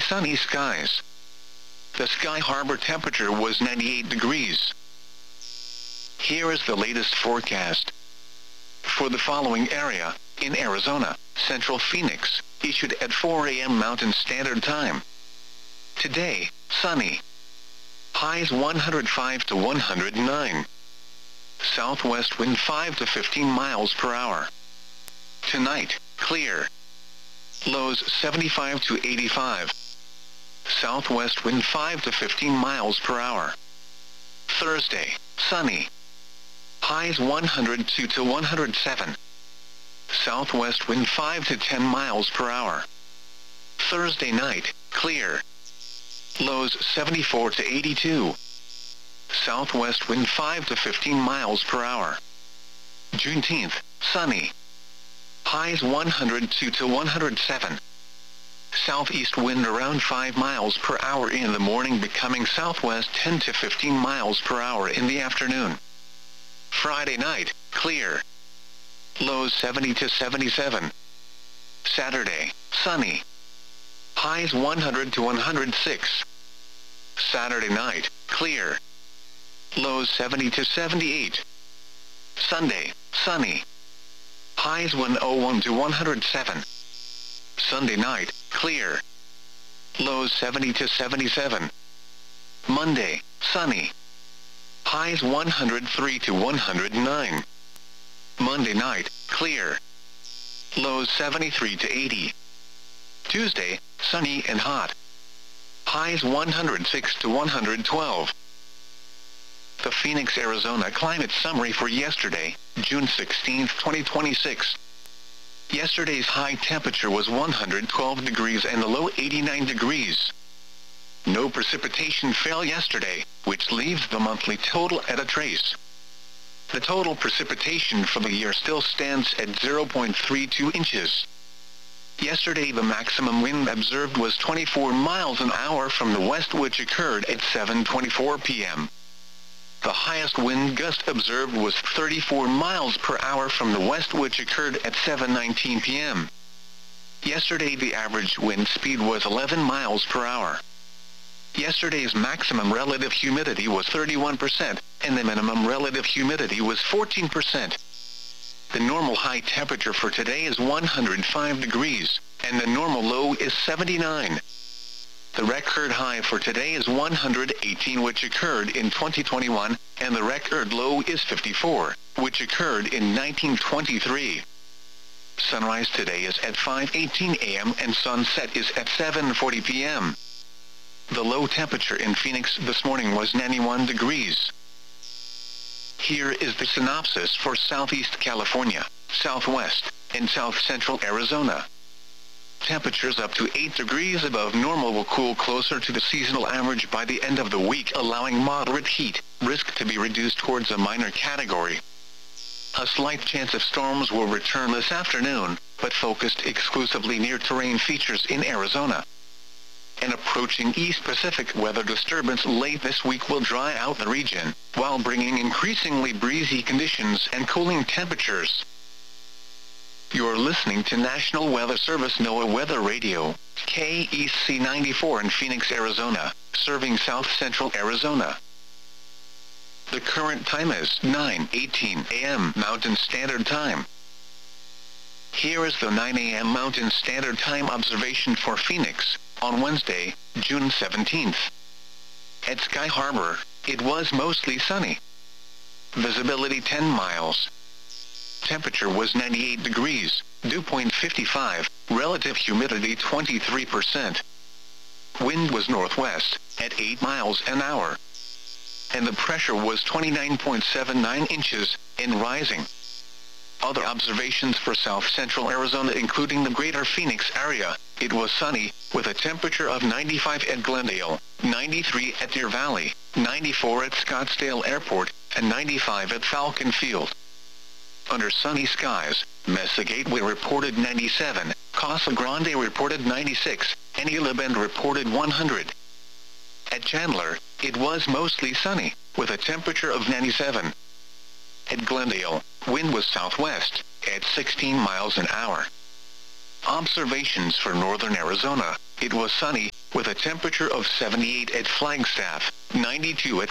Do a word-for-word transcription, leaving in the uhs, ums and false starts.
sunny skies. The Sky Harbor temperature was ninety-eight degrees. Here is the latest forecast. For the following area, in Arizona, Central Phoenix, issued at four a m Mountain Standard Time. Today, sunny. Highs one hundred five to one hundred nine. Southwest wind five to fifteen miles per hour. Tonight, clear. Lows seventy-five to eighty-five. Southwest wind five to fifteen miles per hour. Thursday, sunny. Highs one hundred two to one hundred seven. Southwest wind five to ten miles per hour. Thursday night, clear. Lows seventy-four to eighty-two. Southwest wind five to fifteen miles per hour. Juneteenth, sunny. Highs one hundred two to one hundred seven. Southeast wind around five miles per hour in the morning, becoming southwest ten to fifteen miles per hour in the afternoon. Friday night, clear. Lows seventy to seventy-seven. Saturday, sunny. Highs one hundred to one hundred six. Saturday night, clear. Lows seventy to seventy-eight. Sunday, sunny. Highs one oh one to one hundred seven. Sunday night, clear. Lows seventy to seventy-seven. Monday, sunny. Highs one hundred three to one hundred nine. Monday night, clear. Lows seventy-three to eighty. Tuesday, sunny and hot. Highs one hundred six to one hundred twelve. The Phoenix, Arizona climate summary for yesterday, June sixteenth, twenty twenty-six. Yesterday's high temperature was one hundred twelve degrees and the low eighty-nine degrees. No precipitation fell yesterday, which leaves the monthly total at a trace. The total precipitation for the year still stands at zero point three two inches. Yesterday the maximum wind observed was twenty-four miles an hour from the west, which occurred at seven twenty-four p m The highest wind gust observed was thirty-four miles per hour from the west, which occurred at seven nineteen p m Yesterday the average wind speed was eleven miles per hour. Yesterday's maximum relative humidity was thirty-one percent, and the minimum relative humidity was fourteen percent. The normal high temperature for today is one hundred five degrees, and the normal low is seventy-nine. The record high for today is one hundred eighteen, which occurred in twenty twenty-one, and the record low is fifty-four, which occurred in nineteen twenty-three. Sunrise today is at five eighteen a m and sunset is at seven forty p m The low temperature in Phoenix this morning was ninety-one degrees. Here is the synopsis for Southeast California, Southwest, and South Central Arizona. Temperatures up to eight degrees above normal will cool closer to the seasonal average by the end of the week, allowing moderate heat risk to be reduced towards a minor category. A slight chance of storms will return this afternoon, but focused exclusively near terrain features in Arizona. An approaching East Pacific weather disturbance late this week will dry out the region, while bringing increasingly breezy conditions and cooling temperatures. You're listening to National Weather Service NOAA Weather Radio, K E C ninety-four in Phoenix, Arizona, serving South Central Arizona. The current time is nine eighteen a m Mountain Standard Time. Here is the nine a m Mountain Standard Time observation for Phoenix on Wednesday, June seventeenth. At Sky Harbor, it was mostly sunny. Visibility ten miles. Temperature was ninety-eight degrees, dew point fifty-five, relative humidity twenty-three percent. Wind was northwest, at eight miles an hour. And the pressure was twenty-nine point seven nine inches, and rising. Other observations for South Central Arizona, including the greater Phoenix area, it was sunny, with a temperature of ninety-five at Glendale, ninety-three at Deer Valley, ninety-four at Scottsdale Airport, and ninety-five at Falcon Field. Under sunny skies, Mesa Gateway reported ninety-seven, Casa Grande reported ninety-six, and Isla Bend reported one hundred. At Chandler, it was mostly sunny, with a temperature of ninety-seven. At Glendale, wind was southwest, at sixteen miles an hour. Observations for northern Arizona, it was sunny, with a temperature of seventy-eight at Flagstaff, ninety-two at